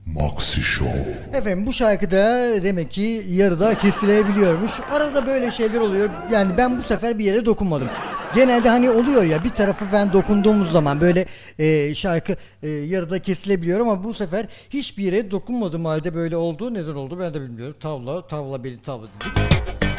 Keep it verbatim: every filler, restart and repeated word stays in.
Maxi Show. Efendim bu şarkıda demek ki yarıda kesilebiliyormuş. Arada böyle şeyler oluyor. Yani ben bu sefer bir yere dokunmadım. Genelde hani oluyor ya, bir tarafı ben dokunduğumuz zaman böyle e, şarkı e, yarıda kesilebiliyor ama bu sefer hiçbir yere dokunmadığım halde böyle oldu. Neden oldu ben de bilmiyorum. Tavla, tavla beni tavla dedik.